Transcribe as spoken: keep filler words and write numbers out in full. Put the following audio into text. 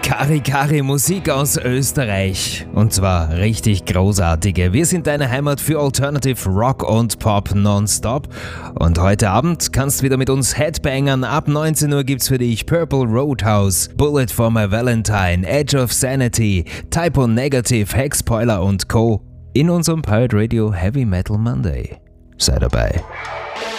Kari Kari Musik aus Österreich. Und zwar richtig großartige. Wir sind deine Heimat für Alternative Rock und Pop nonstop. Und heute Abend kannst wieder mit uns headbangern. Ab neunzehn Uhr gibt's für dich Purple Roadhouse, Bullet for My Valentine, Edge of Sanity, Typo Negative, Hexpoiler und Co. in unserem Pirate Radio Heavy Metal Monday. Sei dabei.